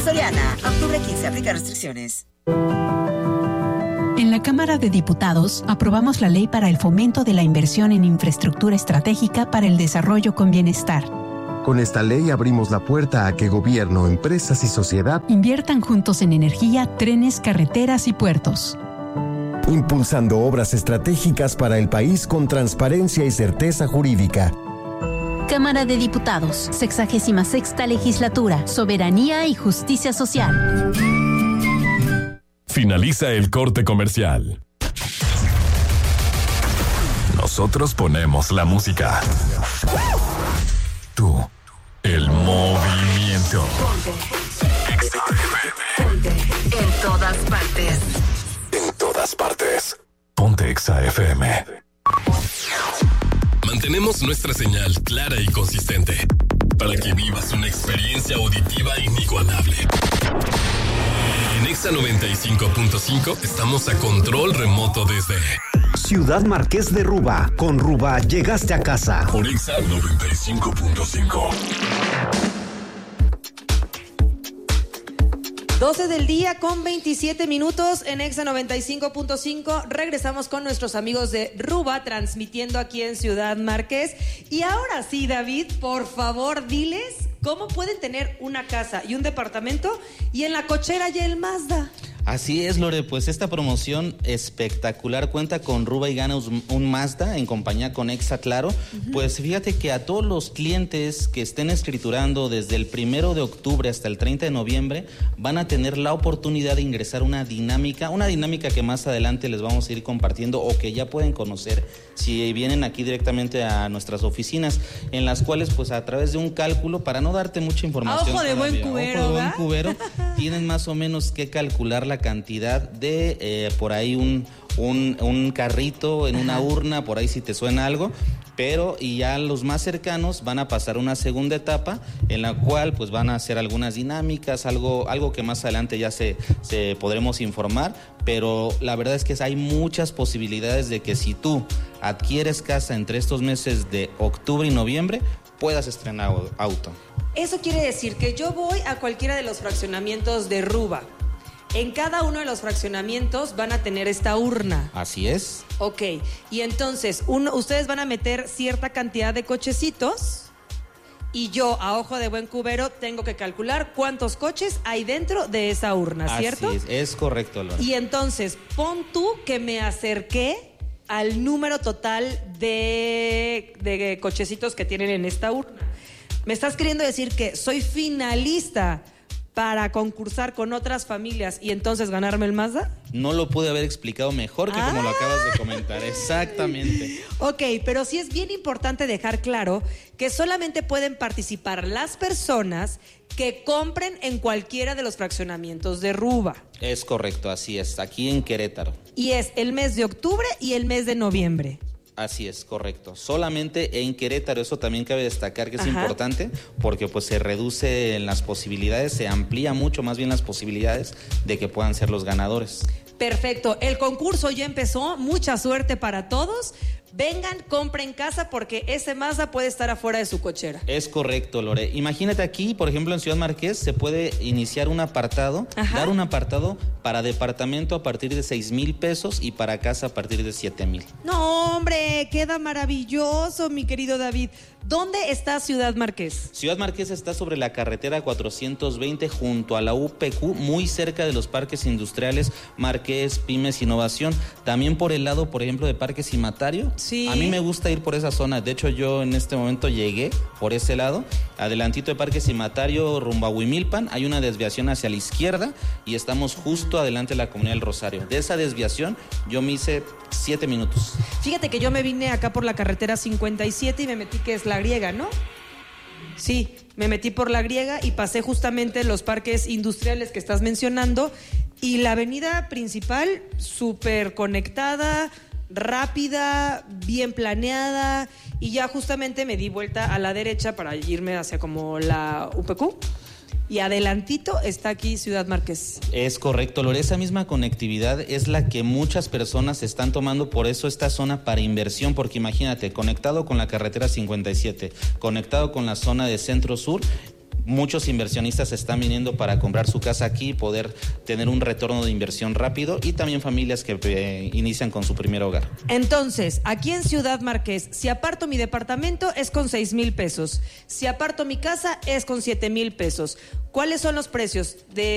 Soriana, octubre 15, aplica restricciones. En la Cámara de Diputados aprobamos la ley para el fomento de la inversión en infraestructura estratégica para el desarrollo con bienestar. Con esta ley abrimos la puerta a que gobierno, empresas y sociedad inviertan juntos en energía, trenes, carreteras y puertos. Impulsando obras estratégicas para el país con transparencia y certeza jurídica. Cámara de Diputados, 66ª Legislatura, Soberanía y Justicia Social. Finaliza el corte comercial. Nosotros ponemos la música. Tú, el movimiento. Ponte. En todas partes. En todas partes. Ponte Exa FM. Mantenemos nuestra señal clara y consistente para que vivas una experiencia auditiva inigualable. En Exa 95.5 estamos a control remoto desde Ciudad Marqués de Ruba. Con Ruba llegaste a casa. Por Exa 95.5. 12 del día con 27 minutos en Exa 95.5. Regresamos con nuestros amigos de Ruba, transmitiendo aquí en Ciudad Marqués. Y ahora sí, David, por favor, diles cómo pueden tener una casa y un departamento y en la cochera y el Mazda. Así es, Lore, pues esta promoción espectacular cuenta con Ruba y gana un Mazda en compañía con Exa Claro. Pues fíjate que a todos los clientes que estén escriturando desde el 1 de octubre hasta el 30 de noviembre van a tener la oportunidad de ingresar una dinámica que más adelante les vamos a ir compartiendo o que ya pueden conocer si vienen aquí directamente a nuestras oficinas, en las cuales pues a través de un cálculo, para no darte mucha información, ojo de buen cubero, tienen más o menos que calcular la cantidad de por ahí un carrito en una urna, por ahí si te suena algo, pero y ya los más cercanos van a pasar una segunda etapa en la cual pues van a hacer algunas dinámicas, algo que más adelante ya se podremos informar, pero la verdad es que hay muchas posibilidades de que si tú adquieres casa entre estos meses de octubre y noviembre, puedas estrenar auto. Eso quiere decir que yo voy a cualquiera de los fraccionamientos de Ruba. En cada uno de los fraccionamientos van a tener esta urna. Así es. Ok, y entonces ustedes van a meter cierta cantidad de cochecitos y yo, a ojo de buen cubero, tengo que calcular cuántos coches hay dentro de esa urna, ¿cierto? Así es correcto, Lore. Y entonces, pon tú que me acerqué al número total de cochecitos que tienen en esta urna. ¿Me estás queriendo decir que soy finalista para concursar con otras familias y entonces ganarme el Mazda? No lo pude haber explicado mejor que como lo acabas de comentar. Exactamente. Ok, pero sí es bien importante dejar claro que solamente pueden participar las personas que compren en cualquiera de los fraccionamientos de Ruba. Es correcto, así es, aquí en Querétaro. Y es el mes de octubre y el mes de noviembre. Así es, correcto. Solamente en Querétaro, eso también cabe destacar que es importante, porque pues se reduce las posibilidades, se amplía mucho más bien las posibilidades de que puedan ser los ganadores. Perfecto, el concurso ya empezó, mucha suerte para todos. Vengan, compren casa porque ese Mazda puede estar afuera de su cochera. Es correcto, Lore. Imagínate aquí, por ejemplo, en Ciudad Marqués se puede iniciar un apartado, dar un apartado para departamento a partir de 6,000 pesos y para casa a partir de 7,000. No, hombre, queda maravilloso, mi querido David. ¿Dónde está Ciudad Marqués? Ciudad Marqués está sobre la carretera 420 junto a la UPQ, muy cerca de los parques industriales Marqués, Pymes, Innovación. También por el lado, por ejemplo, de Parques Cimatario. Sí. A mí me gusta ir por esa zona. De hecho, yo en este momento llegué por ese lado. Adelantito de Parque Cimatario, rumbo a Huimilpan, hay una desviación hacia la izquierda y estamos justo adelante de la Comunidad del Rosario. De esa desviación yo me hice 7 minutos. Fíjate que yo me vine acá por la carretera 57 y me metí, que es la Griega, ¿no? Sí, me metí por la Griega y pasé justamente los parques industriales que estás mencionando y la avenida principal súper conectada, rápida, bien planeada, y ya justamente me di vuelta a la derecha para irme hacia como la UPQ y adelantito está aquí Ciudad Marqués. Es correcto, Lore, esa misma conectividad es la que muchas personas están tomando, por eso esta zona para inversión, porque imagínate, conectado con la carretera 57, conectado con la zona de Centro Sur, muchos inversionistas están viniendo para comprar su casa aquí, poder tener un retorno de inversión rápido, y también familias que inician con su primer hogar. Entonces, aquí en Ciudad Marqués, si aparto mi departamento es con 6,000 pesos. Si aparto mi casa es con 7,000 pesos. ¿Cuáles son los precios? De